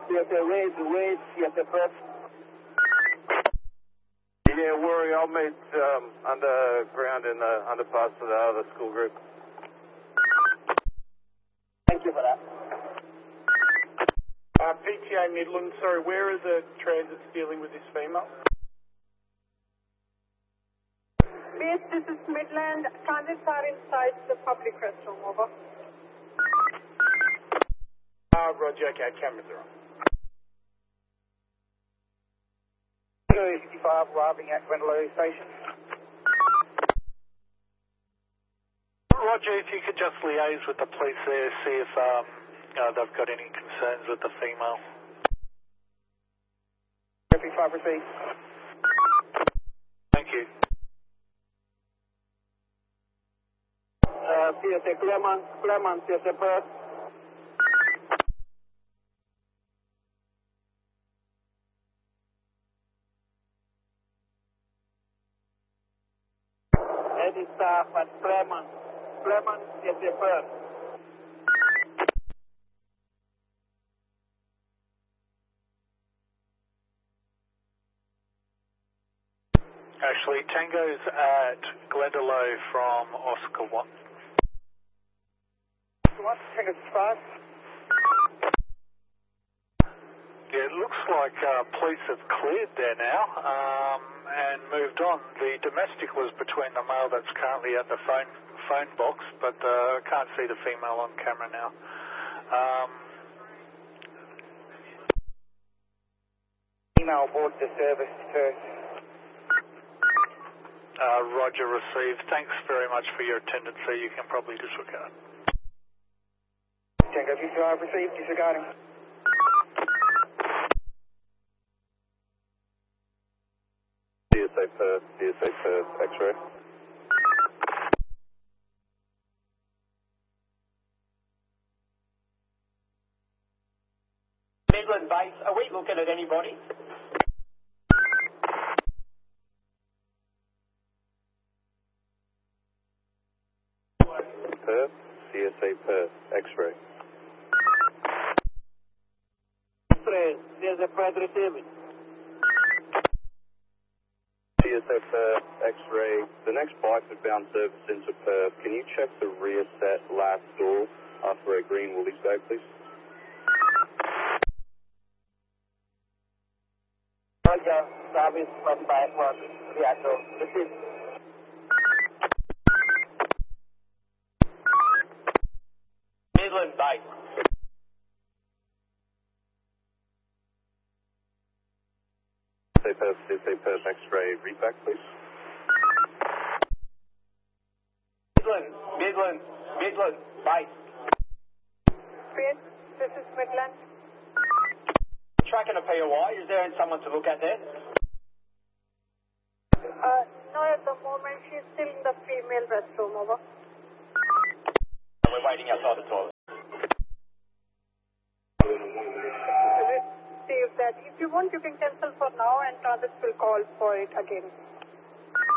CSA Wade, CSA Perth. Yeah, worry, I'll meet underground in the underpass of the other school group. Thank you for that. PTA Midland, sorry, where are the transits dealing with this female? Base, this is Midland. Transits are inside the public restroom, over. Roger, okay, cameras are on. 55 arriving at Gwendolyn Station. Roger, if you could just liaise with the police there, see if they've got any concerns with the female. 55 received. Thank you. CSA Claremont, CSA Perth. Any staff at Claremont, CSA Perth. Actually, Tango's at Glendalough from Oscar 1. What? Tango 5. Yeah, it looks like police have cleared there now and moved on. The domestic was between the male that's currently at the phone box, but I can't see the female on camera now. Email aboard the service first. Roger, received. Thanks very much for your attendance, so you can probably disregard. Tango 55 received, disregarding. CSA Perth, X-ray. Midland base, are we looking at anybody? Perth, CSA Perth, X-ray. CSA Perth receiving. CSA Perth, X-ray. The next bike-bound service into Perth. Can you check the rear set last door after a green Woolies bag, please? Roger, service from backward, reactor, received. Midland base. CSA Perth, X-ray. Read back, please. Midland, base. Base, this is Midland. Tracking a POI, is there someone to look at there? No, at the moment she's still in the female restroom, over. We're waiting outside the toilet. Receive that. If you want, you can cancel for now and transit will call for it again.